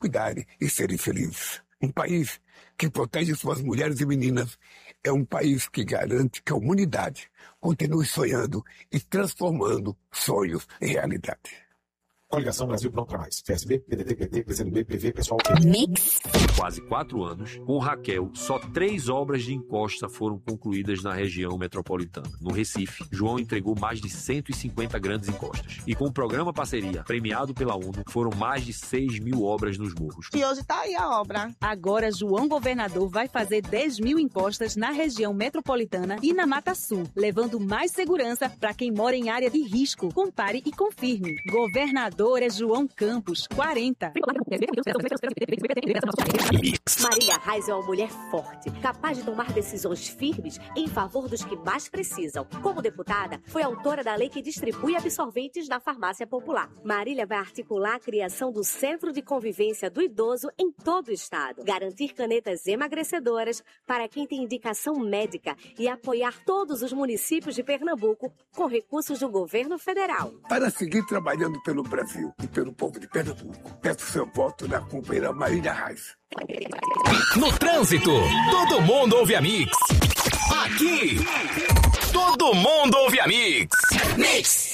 cuidarem e serem felizes. Um país que protege suas mulheres e meninas é um país que garante que a humanidade continue sonhando e transformando sonhos em realidade. Coligação Brasil Não Pra Mais. PSB, PDT, PT, PCdoB, PV, Pessoal... Mix. Quase 4 anos, com Raquel, só 3 obras de encosta foram concluídas na região metropolitana. No Recife, João entregou mais de 150 grandes encostas. E com o programa Parceria, premiado pela ONU, foram mais de 6.000 obras nos morros. E hoje tá aí a obra. Agora, João Governador vai fazer 10.000 encostas na região metropolitana e na Mata Sul, levando mais segurança para quem mora em área de risco. Compare e confirme. Governador é João Campos, 40. Marília Reis é uma mulher forte, capaz de tomar decisões firmes em favor dos que mais precisam. Como deputada, foi autora da lei que distribui absorventes na farmácia popular. Marília vai articular a criação do Centro de Convivência do Idoso em todo o estado, garantir canetas emagrecedoras para quem tem indicação médica e apoiar todos os municípios de Pernambuco com recursos do governo federal. Para seguir trabalhando pelo Brasil e pelo povo de Pernambuco, peço seu voto na companheira Marília Reis. No trânsito, todo mundo ouve a Mix. Aqui, todo mundo ouve a Mix. Mix.